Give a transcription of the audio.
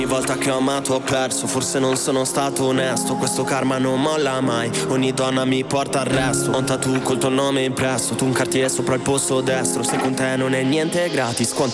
Ogni volta che ho amato ho perso, forse non sono stato onesto. Questo karma non molla mai, ogni donna mi porta al resto. Ho un tattoo col tuo nome impresso, tu un Cartier sopra il polso destro. Se con te non è niente gratis, quanto